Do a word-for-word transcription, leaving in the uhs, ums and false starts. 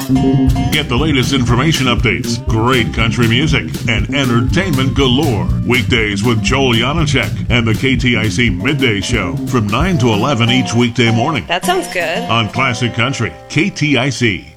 Get the latest information updates, great country music, and entertainment galore. Weekdays with Joel Janacek and the K T I C Midday Show from nine to eleven each weekday morning That sounds good. on Classic Country, K T I C.